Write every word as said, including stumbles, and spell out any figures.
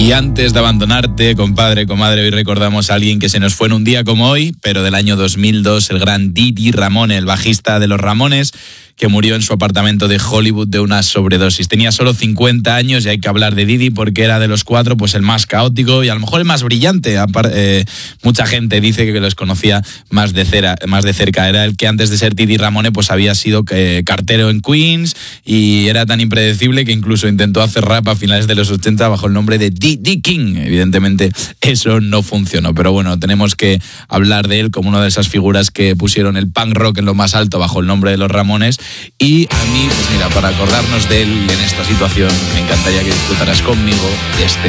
Y antes de abandonarte, compadre, comadre, hoy recordamos a alguien que se nos fue en un día como hoy, pero del año dos mil dos, el gran Didi Ramone, el bajista de los Ramones, que murió en su apartamento de Hollywood de una sobredosis. Tenía solo cincuenta años y hay que hablar de Didi porque era de los cuatro pues el más caótico y a lo mejor el más brillante. Eh, mucha gente dice que los conocía más de, cera, más de cerca. Era el que antes de ser Didi Ramone pues había sido eh, cartero en Queens y era tan impredecible que incluso intentó hacer rap a finales de los ochenta bajo el nombre de Didi King. Evidentemente eso no funcionó, pero bueno, tenemos que hablar de él como una de esas figuras que pusieron el punk rock en lo más alto bajo el nombre de los Ramones. Y a mí, pues mira, para acordarnos de él en esta situación, me encantaría que disfrutaras conmigo de este